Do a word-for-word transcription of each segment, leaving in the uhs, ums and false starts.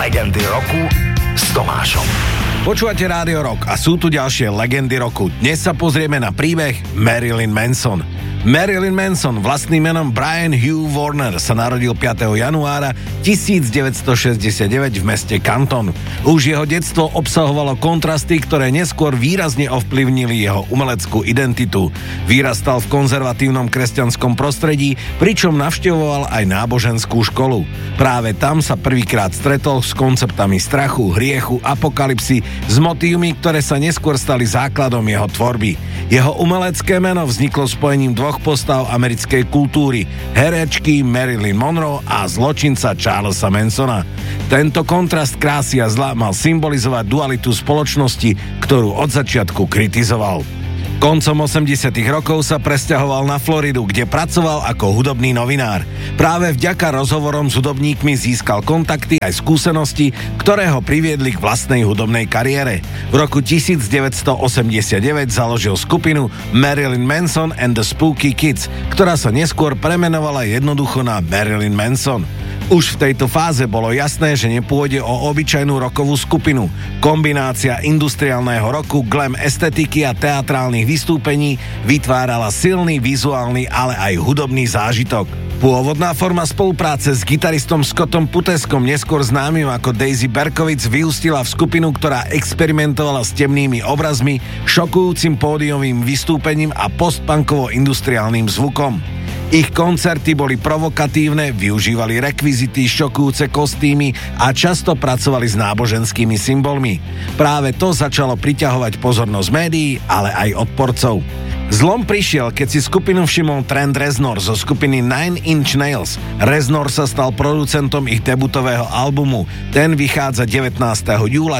Legendy roku s Tomášom. Počúvate Rádio Rock a sú tu ďalšie legendy roku. Dnes sa pozrieme na príbeh Marilyn Manson. Marilyn Manson, vlastným menom Brian Hugh Warner, sa narodil piateho januára devätnásťstošesťdesiatdeväť v meste Canton. Už jeho detstvo obsahovalo kontrasty, ktoré neskôr výrazne ovplyvnili jeho umeleckú identitu. Vyrastal v konzervatívnom kresťanskom prostredí, pričom navštevoval aj náboženskú školu. Práve tam sa prvýkrát stretol s konceptami strachu, hriechu, apokalypsy, s motívmi, ktoré sa neskôr stali základom jeho tvorby. Jeho umelecké meno vzniklo spojením dvoch postav americkej kultúry, herečky Marilyn Monroe a zločinca Charlesa Mansona. Tento kontrast krásy a zla mal symbolizovať dualitu spoločnosti, ktorú od začiatku kritizoval. Koncom osemdesiatych rokov sa presťahoval na Floridu, kde pracoval ako hudobný novinár. Práve vďaka rozhovorom s hudobníkmi získal kontakty aj skúsenosti, ktoré ho priviedli k vlastnej hudobnej kariére. V roku devätnásťstoosemdesiatdeväť založil skupinu Marilyn Manson and the Spooky Kids, ktorá sa neskôr premenovala jednoducho na Marilyn Manson. Už v tejto fáze bolo jasné, že nepôjde o obyčajnú rockovú skupinu. Kombinácia industriálneho roku, glam estetiky a teatrálnych vystúpení vytvárala silný vizuálny, ale aj hudobný zážitok. Pôvodná forma spolupráce s gitaristom Scottom Puteskom, neskôr známym ako Daisy Berkowitz, vyústila v skupinu, ktorá experimentovala s temnými obrazmi, šokujúcim pódiovým vystúpením a postpunkovo-industriálnym zvukom. Ich koncerty boli provokatívne, využívali rekvizity, šokujúce kostýmy a často pracovali s náboženskými symbolmi. Práve to začalo priťahovať pozornosť médií, ale aj odporcov. Zlom prišiel, keď si skupinu všimol Trent Reznor zo skupiny Nine Inch Nails. Reznor sa stal producentom ich debutového albumu. Ten vychádza devätnásteho júla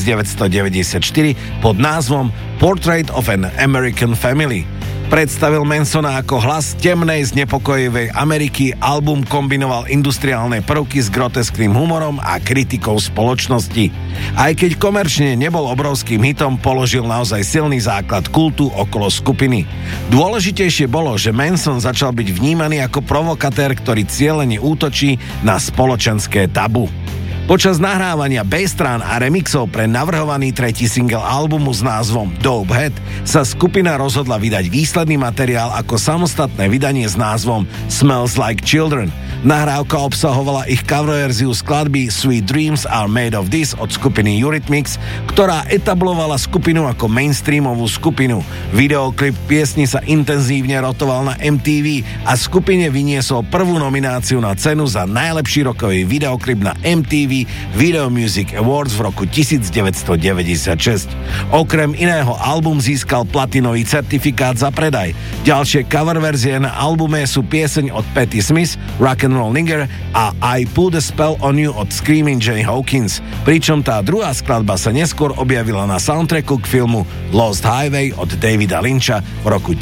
devätnásťstodeväťdesiatštyri pod názvom Portrait of an American Family. Predstavil Mansona ako hlas temnej, znepokojivej Ameriky, album kombinoval industriálne prvky s groteskným humorom a kritikou spoločnosti. Aj keď komerčne nebol obrovským hitom, položil naozaj silný základ kultu okolo skupiny. Dôležitejšie bolo, že Manson začal byť vnímaný ako provokatér, ktorý cieľene útočí na spoločenské tabu. Počas nahrávania basstrán a remixov pre navrhovaný tretí single albumu s názvom Dope Head sa skupina rozhodla vydať výsledný materiál ako samostatné vydanie s názvom Smells Like Children. Nahrávka obsahovala ich coververziu skladby Sweet Dreams Are Made of This od skupiny Eurythmics, ktorá etablovala skupinu ako mainstreamovú skupinu. Videoklip piesni sa intenzívne rotoval na em tí ví a skupine vyniesol prvú nomináciu na cenu za najlepší rockový videoklip na em tí ví Video Music Awards v roku devätnásťstodeväťdesiatšesť. Okrem iného album získal platinový certifikát za predaj. Ďalšie cover verzie na albume sú pieseň od Patti Smith, Rock and Roll Nigger a I Put a Spell on You od Screaming Jay Hawkins, pričom tá druhá skladba sa neskôr objavila na soundtracku k filmu Lost Highway od Davida Lyncha v roku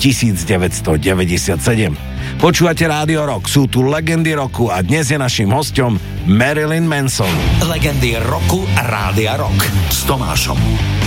devätnásťstodeväťdesiatsedem. Počúvate Rádio Rock, sú tu legendy roku a dnes je naším hosťom Marilyn Manson. Legendy roku Rádia Rock s Tomášom.